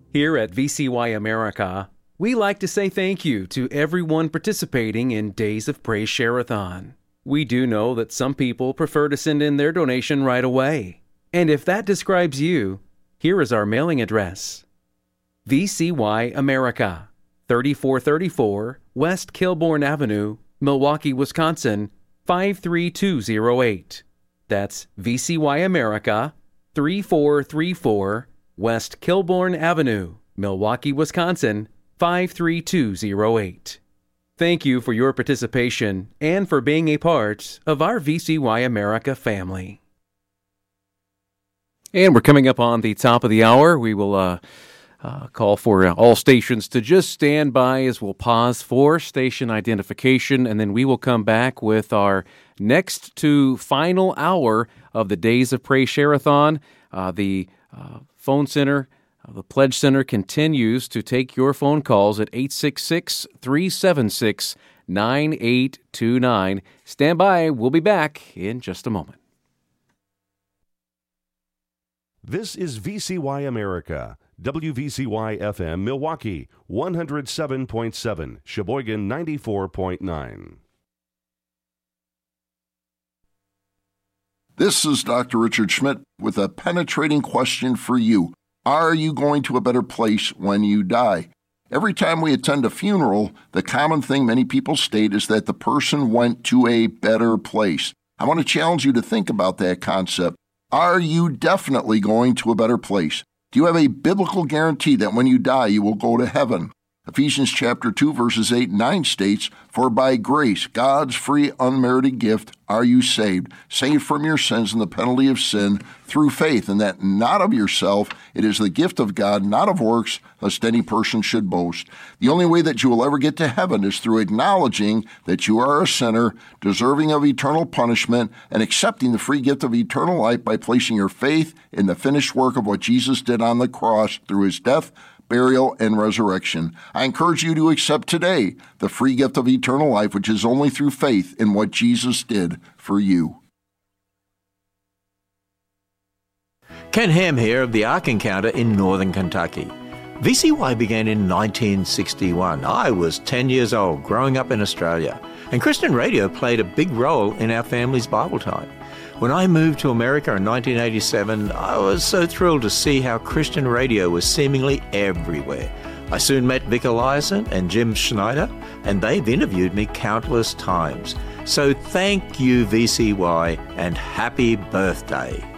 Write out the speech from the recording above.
Here at VCY America, we like to say thank you to everyone participating in Days of Praise Share-a-thon. We do know that some people prefer to send in their donation right away. And if that describes you, here is our mailing address. VCY America, 3434 West Kilbourne Avenue, Milwaukee, Wisconsin, 53208. That's VCY America, 3434 West Kilbourne Avenue, Milwaukee, Wisconsin, 53208. Thank you for your participation and for being a part of our VCY America family. And we're coming up on the top of the hour. We will call for all stations to just stand by as we'll pause for station identification, and then we will come back with our next to final hour of the Days of Praise Share-a-thon. The phone center, the Pledge Center, continues to take your phone calls at 866-376-9829. Stand by. We'll be back in just a moment. This is VCY America, WVCY FM Milwaukee, 107.7, Sheboygan 94.9. This is Dr. Richard Schmidt with a penetrating question for you. Are you going to a better place when you die? Every time we attend a funeral, the common thing many people state is that the person went to a better place. I want to challenge you to think about that concept. Are you definitely going to a better place? Do you have a biblical guarantee that when you die, you will go to heaven? Ephesians chapter 2, verses 8 and 9 states, "For by grace, God's free unmerited gift, are you saved from your sins and the penalty of sin through faith, and that not of yourself, it is the gift of God, not of works, lest any person should boast." The only way that you will ever get to heaven is through acknowledging that you are a sinner, deserving of eternal punishment, and accepting the free gift of eternal life by placing your faith in the finished work of what Jesus did on the cross through his death, burial, and resurrection. I encourage you to accept today the free gift of eternal life, which is only through faith in what Jesus did for you. Ken Ham here of the Ark Encounter in Northern Kentucky. VCY began in 1961. I was 10 years old, growing up in Australia, and Christian radio played a big role in our family's Bible time. When I moved to America in 1987, I was so thrilled to see how Christian radio was seemingly everywhere. I soon met Vic Eliason and Jim Schneider, and they've interviewed me countless times. So thank you, VCY, and happy birthday.